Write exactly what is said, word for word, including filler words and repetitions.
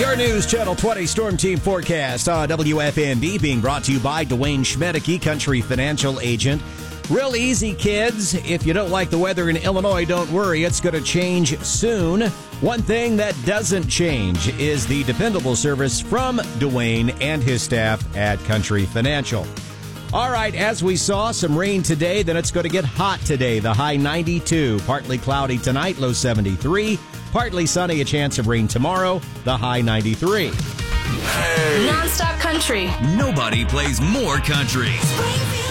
Your News Channel twenty Storm Team Forecast on W F M B being brought to you by Dwayne Schmedeke, Country Financial Agent. Real easy, kids. If you don't like the weather in Illinois, don't worry. It's going to change soon. One thing that doesn't change is the dependable service from Dwayne and his staff at Country Financial. All right, as we saw, some rain today, then it's going to get hot today. The high ninety-two, partly cloudy tonight, low seventy-three. Partly sunny, a chance of rain tomorrow, the high ninety-three. Hey. Non-stop country. Nobody plays more country.